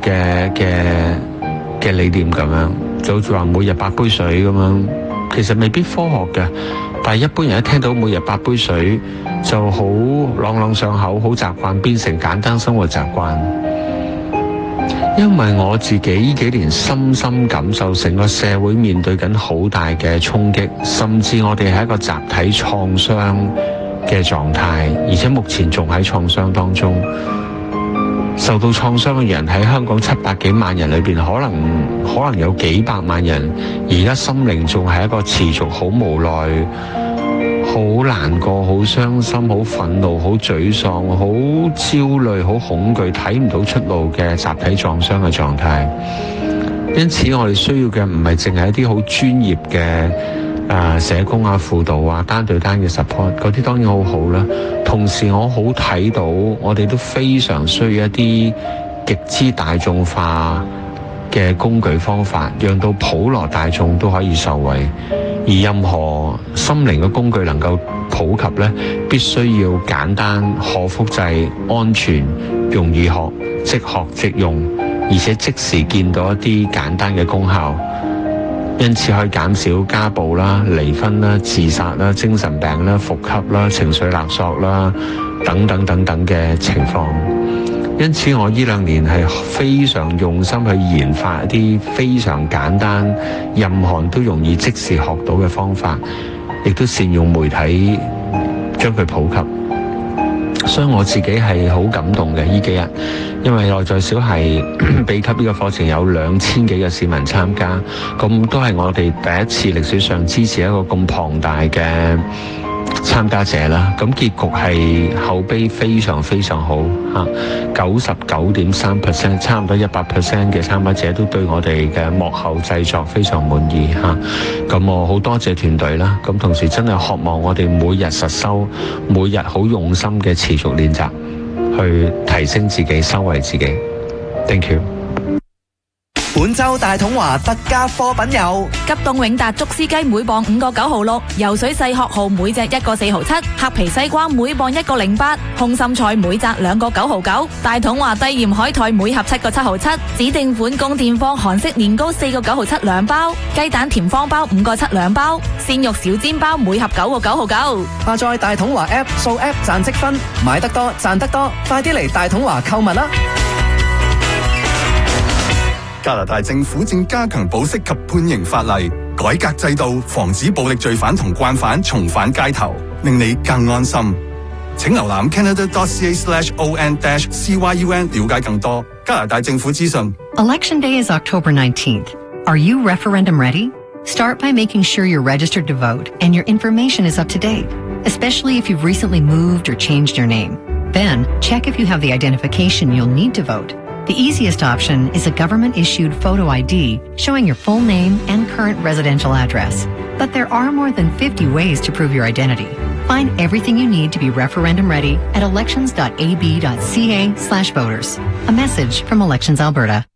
嘅理念咁樣，就好似話每日8杯水咁樣，其實未必科學嘅，但係一般人一聽到每日8杯水就好朗朗上口，好習慣，變成簡單生活習慣。因為我自己呢幾年深深感受成個社會面對緊好大嘅衝擊，甚至我哋係一個集體創傷嘅狀態，而且目前仲喺創傷當中。受到創傷嘅人喺香港700幾萬人裏邊，可能有幾百萬人，而家心靈仲係一個持續好無奈、好難過、好傷心、好憤怒、好沮喪、好焦慮、好恐懼、睇唔到出路嘅集體創傷嘅狀態。因此我哋需要嘅唔係淨係一啲好專業嘅社工啊、輔導啊、單對單嘅 support， 嗰啲當然好好啦。同時我好睇到我哋都非常需要一啲極之大眾化嘅工具方法，讓到普羅大眾都可以受惠。而任何心靈嘅工具能夠普及呢，必須要簡單、可複製、安全、容易學、即學即用，而且即時見到一啲簡單嘅功效。因此可以減少家暴啦、離婚啦、自殺啦、精神病啦、復吸啦、情緒勒索啦等等等等嘅情況。因此我呢2年係非常用心去研發一啲非常簡單、任何人都容易即時學到嘅方法，亦都善用媒體將佢普及。所以我自己係好感動嘅呢幾日，因為內在小孩秘笈呢個課程有2000幾個市民參加，咁都係我哋第一次歷史上支持一個咁龐大嘅參加者啦。咁結局係口碑非常非常好，99.3%，差唔多100% 嘅參加者都對我哋嘅幕後製作非常滿意嚇。咁我好多謝團隊啦。咁同時真係渴望我哋每日實修，每日好用心嘅持續練習，去提升自己，修為自己。Thank you。 本周大統華特價貨品有急凍永達竹絲雞每磅5個9毫6，游水細殼蠔每隻1個4毫7，黑皮西瓜每磅1個08，空心菜每紮2個9毫9，大統華低鹽海苔每盒7個7毫7，指定款供電方韓式年糕4個9毫7兩包，雞蛋甜方包5個7兩包，鮮肉小煎包每盒9個9毫9。 下載大統華 App， 掃 App 賺積分，買得多賺得多，快啲嚟大統華購物啦！ 加拿大政府正加強保釋及判刑法例，改革制度，防止暴力罪犯同慣犯重返街頭，令你更安心。請瀏覽 canada.ca/on-cyun 了解更多加拿大政府資訊。 Election Day is October 19th. Are you referendum ready? Start by making sure you're registered to vote and your information is up to date, especially if you've recently moved or changed your name. Then, check if you have the identification you'll need to vote.The easiest option is a government-issued photo ID showing your full name and current residential address. But there are more than 50 ways to prove your identity. Find everything you need to be referendum ready at elections.ab.ca/voters. A message from Elections Alberta.